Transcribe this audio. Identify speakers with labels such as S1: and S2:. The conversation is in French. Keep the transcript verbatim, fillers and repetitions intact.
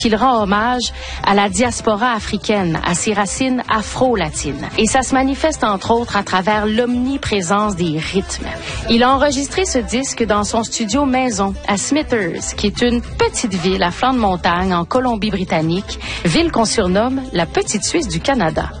S1: qu'il rend hommage à la diaspora africaine, à ses racines afro-latines. Et ça se manifeste entre autres à travers l'omniprésence des rythmes. Il a enregistré ce disque dans son studio maison à Smithers, qui est une petite ville à flanc de montagne en Colombie-Britannique, ville qu'on surnomme la Petite Suisse du Canada.